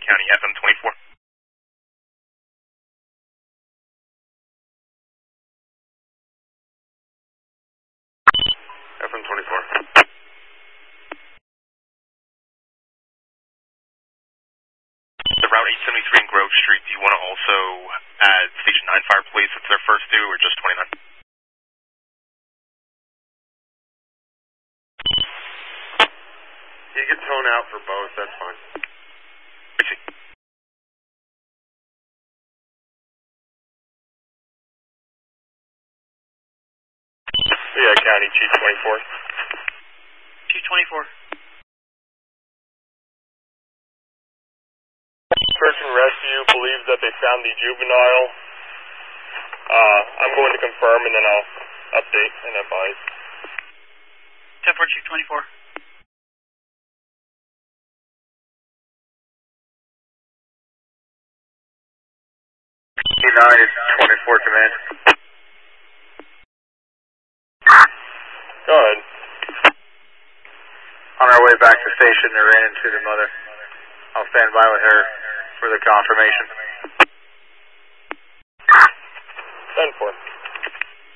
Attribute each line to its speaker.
Speaker 1: County, FM 24. FM 24. The Route 873 in Grove Street, do you want to also add Station 9 Fire Police? It's their first due, or just 29?
Speaker 2: You can tone out for both, that's fine.
Speaker 1: I see.
Speaker 2: Yeah, County, Chief 24.
Speaker 3: Chief 24.
Speaker 2: Search and rescue believes that they found the juvenile. I'm going to confirm and then I'll update and advise.
Speaker 3: 10-4, Chief 24.
Speaker 2: 9 is 24 command. Go ahead.
Speaker 4: On our way back to station, they ran into the mother. I'll stand by with her for the confirmation.